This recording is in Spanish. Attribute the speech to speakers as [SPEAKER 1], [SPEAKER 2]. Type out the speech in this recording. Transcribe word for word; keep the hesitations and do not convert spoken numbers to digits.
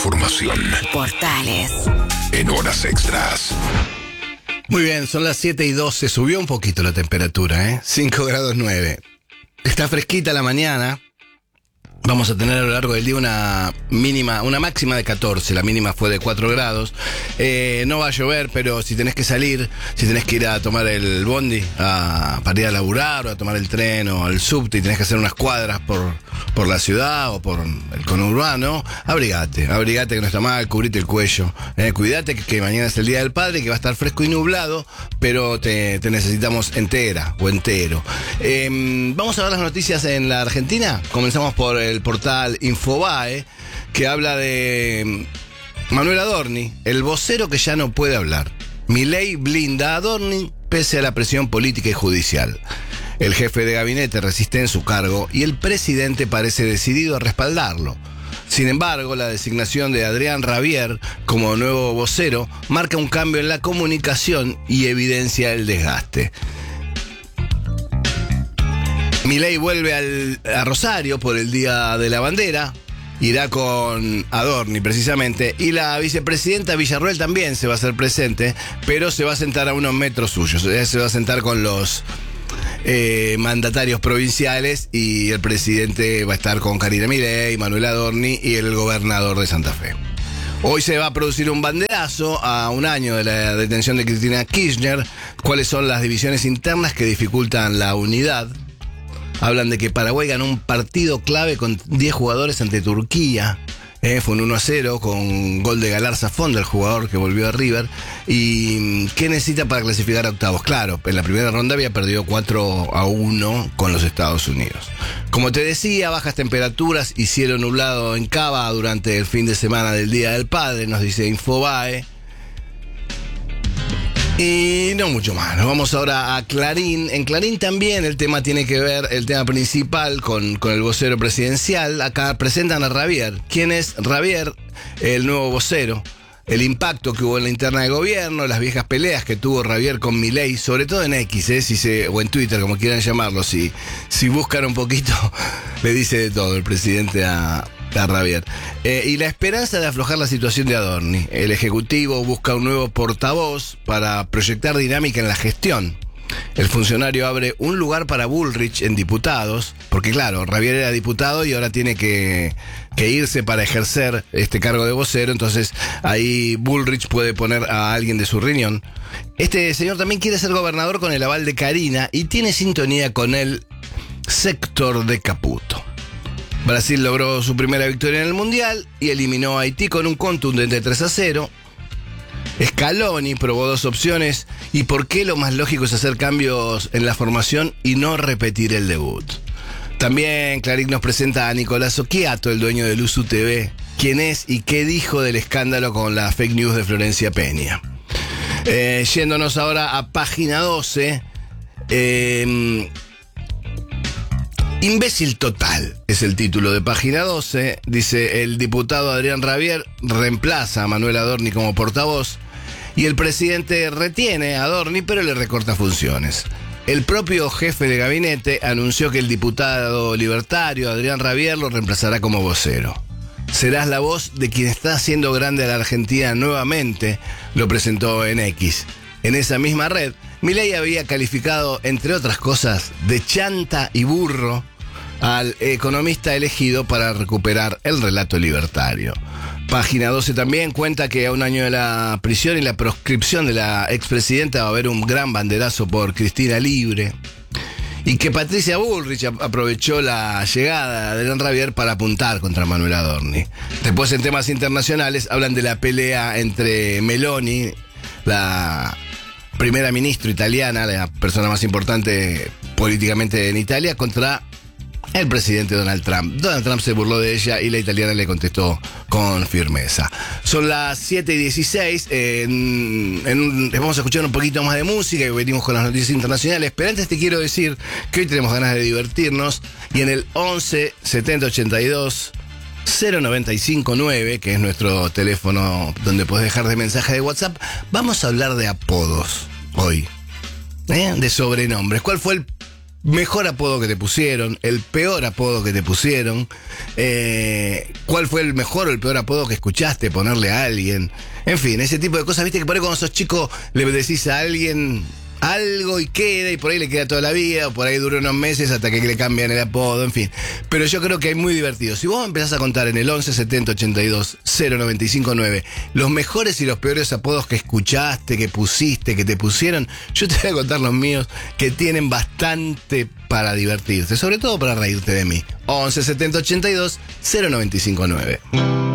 [SPEAKER 1] información.
[SPEAKER 2] Portales.
[SPEAKER 1] En horas extras.
[SPEAKER 3] Muy bien, son las siete y doce. Subió un poquito la temperatura, ¿eh? cinco grados nueve. Está fresquita la mañana. Vamos a tener a lo largo del día una mínima, una máxima de catorce, la mínima fue de cuatro grados. Eh, no va a llover, pero si tenés que salir, si tenés que ir a tomar el bondi, a, para ir a laburar, o a tomar el tren, o al subte, y tenés que hacer unas cuadras por, por la ciudad, o por el conurbano, abrigate, abrigate que no está mal, cubrite el cuello. Eh, cuidate que, que mañana es el Día del Padre, que va a estar fresco y nublado, pero te, te necesitamos entera, o entero. Eh, vamos a ver las noticias en la Argentina. Comenzamos por el el portal Infobae, que habla de Manuel Adorni, el vocero que ya no puede hablar. Milei blinda a Adorni pese a la presión política y judicial. El jefe de gabinete resiste en su cargo y el presidente parece decidido a respaldarlo. Sin embargo, la designación de Adrián Rabier como nuevo vocero marca un cambio en la comunicación y evidencia el desgaste. Milei vuelve al, a Rosario por el Día de la Bandera, irá con Adorni precisamente, y la vicepresidenta Villarroel también se va a hacer presente, pero se va a sentar a unos metros suyos, se va a sentar con los eh, mandatarios provinciales, y el presidente va a estar con Karina Milei, Manuel Adorni y el gobernador de Santa Fe. Hoy se va a producir un banderazo a un año de la detención de Cristina Kirchner. ¿Cuáles son las divisiones internas que dificultan la unidad? Hablan de que Paraguay ganó un partido clave con diez jugadores ante Turquía. Eh, fue un uno a cero con gol de Galarza Fonda, el jugador que volvió a River. ¿Y qué necesita para clasificar a octavos? Claro, en la primera ronda había perdido cuatro a uno con los Estados Unidos. Como te decía, bajas temperaturas y cielo nublado en Cava durante el fin de semana del Día del Padre, nos dice Infobae. Y no mucho más. Nos vamos ahora a Clarín. En Clarín también el tema tiene que ver, el tema principal con, con el vocero presidencial. Acá presentan a Rabier. ¿Quién es Rabier? El nuevo vocero. El impacto que hubo en la interna de gobierno, las viejas peleas que tuvo Rabier con Milei, sobre todo en X, ¿eh? si se, o en Twitter, como quieran llamarlo. Si, si buscan un poquito, le dice de todo el presidente a... a Rabier. Eh, y la esperanza de aflojar la situación de Adorni. El Ejecutivo busca un nuevo portavoz para proyectar dinámica en la gestión. El funcionario abre un lugar para Bullrich en diputados, porque claro, Rabier era diputado y ahora tiene que, que irse para ejercer este cargo de vocero, entonces ahí Bullrich puede poner a alguien de su riñón. Este señor también quiere ser gobernador con el aval de Karina y tiene sintonía con el sector de Caputo. Brasil logró su primera victoria en el Mundial y eliminó a Haití con un contundente tres a cero. Scaloni probó dos opciones. ¿Y por qué lo más lógico es hacer cambios en la formación y no repetir el debut? También Clarín nos presenta a Nicolás Occhiato, el dueño de Luzu T V. ¿Quién es y qué dijo del escándalo con la fake news de Florencia Peña? Eh, yéndonos ahora a página doce. Eh... Imbécil total es el título de página doce. Dice: el diputado Adrián Rabier reemplaza a Manuel Adorni como portavoz y el presidente retiene a Adorni pero le recorta funciones. El propio jefe de gabinete anunció que el diputado libertario Adrián Rabier lo reemplazará como vocero. Serás la voz de quien está haciendo grande a la Argentina nuevamente, lo presentó en X. En esa misma red, Milei había calificado, entre otras cosas, de chanta y burro al economista elegido para recuperar el relato libertario. Página doce también cuenta que a un año de la prisión y la proscripción de la expresidenta va a haber un gran banderazo por Cristina libre. Y que Patricia Bullrich aprovechó la llegada de Adrián Rabier para apuntar contra Manuel Adorni. Después, en temas internacionales, hablan de la pelea entre Meloni, la primera ministra italiana, la persona más importante políticamente en Italia, contra el presidente Donald Trump. Donald Trump se burló de ella y la italiana le contestó con firmeza. Son las siete y dieciséis. En, en un, vamos a escuchar un poquito más de música y venimos con las noticias internacionales. Pero antes te quiero decir que hoy tenemos ganas de divertirnos y en el once setenta ochenta y dos cero noventa y cinco nueve, que es nuestro teléfono donde podés dejar de mensaje de WhatsApp, vamos a hablar de apodos hoy, ¿eh? De sobrenombres. ¿Cuál fue el mejor apodo que te pusieron, el peor apodo que te pusieron, eh, cuál fue el mejor o el peor apodo que escuchaste ponerle a alguien. En fin, ese tipo de cosas, viste que por ahí cuando sos chico le decís a alguien algo y queda, y por ahí le queda toda la vida, o por ahí dura unos meses hasta que le cambian el apodo, en fin. Pero yo creo que hay muy divertido. Si vos empezás a contar en el once setenta ochenta y dos cero noventa y cinco nueve los mejores y los peores apodos que escuchaste, que pusiste, que te pusieron, yo te voy a contar los míos, que tienen bastante para divertirte, sobre todo para reírte de mí. once setenta ochenta y dos cero noventa y cinco nueve.